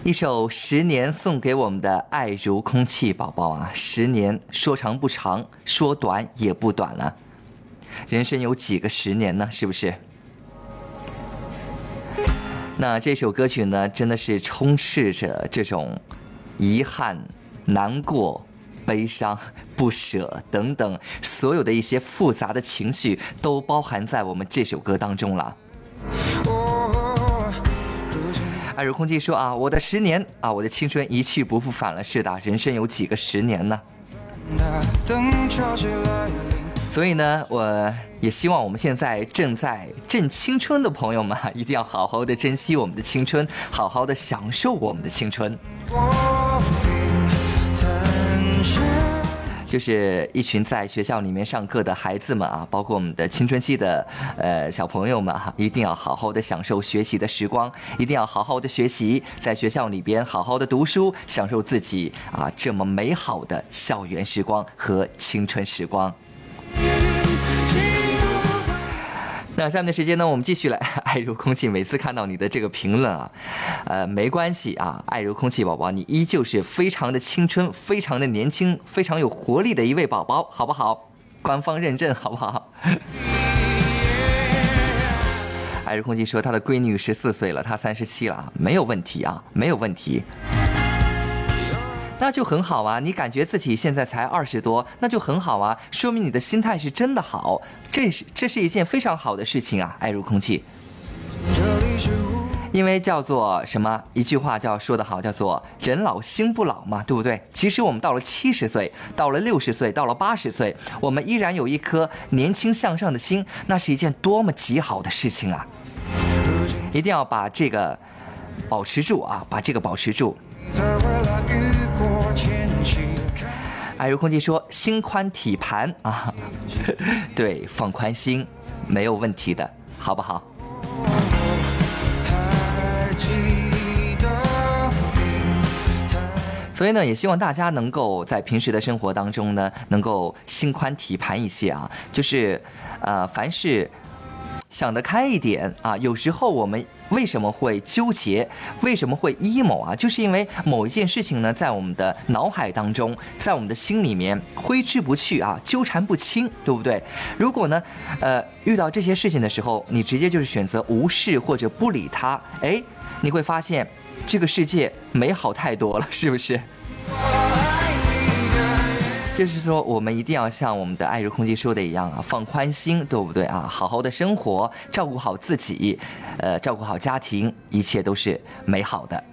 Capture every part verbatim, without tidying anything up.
一首《十年》送给我们的爱如空气宝宝啊，十年说长不长，说短也不短了。人生有几个十年呢？是不是？那这首歌曲呢，真的是充斥着这种遗憾、难过、悲伤、不舍等等，所有的一些复杂的情绪都包含在我们这首歌当中了。爱如空气说啊，我的十年啊，我的青春一去不复返了。是的，人生有几个十年呢？所以呢，我也希望我们现在正在正青春的朋友们，一定要好好的珍惜我们的青春，好好的享受我们的青春。就是一群在学校里面上课的孩子们啊，包括我们的青春期的呃小朋友们哈、啊，一定要好好的享受学习的时光，一定要好好的学习，在学校里边好好的读书，享受自己啊这么美好的校园时光和青春时光。那下面的时间呢，我们继续来爱如空气。每次看到你的这个评论啊，呃，没关系啊，爱如空气宝宝，你依旧是非常的青春，非常的年轻，非常有活力的一位宝宝，好不好？官方认证，好不好？爱如空气说，她的闺女十四岁了，她三十七了，没有问题啊，没有问题。那就很好啊，你感觉自己现在才二十多，那就很好啊，说明你的心态是真的好，这是这是一件非常好的事情啊，爱如空气。因为叫做什么？一句话叫说得好，叫做人老心不老嘛，对不对？其实我们到了七十岁，到了六十岁，到了八十岁，我们依然有一颗年轻向上的心，那是一件多么极好的事情啊！一定要把这个保持住啊，把这个保持住。爱如空气说心宽体盘啊，对，放宽心没有问题的，好不好？所以呢，也希望大家能够在平时的生活当中呢，能够心宽体盘一些啊，就是呃，凡事想得开一点啊。有时候我们为什么会纠结，为什么会 emo 啊？就是因为某一件事情呢，在我们的脑海当中，在我们的心里面挥之不去啊，纠缠不清，对不对？如果呢，呃，遇到这些事情的时候，你直接就是选择无视或者不理它，哎，你会发现这个世界美好太多了，是不是？就是说，我们一定要像我们的爱如空气说的一样啊，放宽心，对不对啊？好好的生活，照顾好自己，呃，照顾好家庭，一切都是美好的。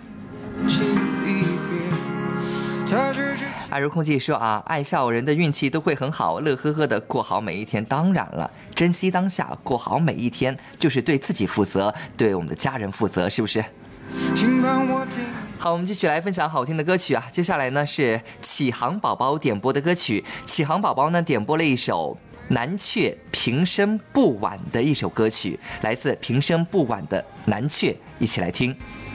爱如空气说啊，爱笑人的运气都会很好，乐呵呵的过好每一天。当然了，珍惜当下，过好每一天，就是对自己负责，对我们的家人负责，是不是？好，我们继续来分享好听的歌曲啊。接下来呢是启航宝宝点播的歌曲，启航宝宝呢点播了一首南雀平生不晚的一首歌曲，来自平生不晚的南雀，一起来听。